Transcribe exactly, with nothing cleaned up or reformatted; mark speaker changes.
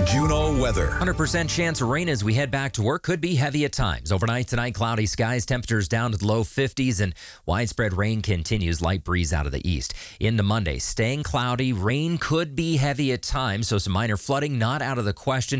Speaker 1: Juneau weather.
Speaker 2: one hundred percent chance of rain as we head back to work. Could be heavy at times. Overnight tonight, cloudy skies, temperatures down to the low fifties, and widespread rain continues. Light breeze out of the east. Into Monday, staying cloudy. Rain could be heavy at times, so some minor flooding not out of the question.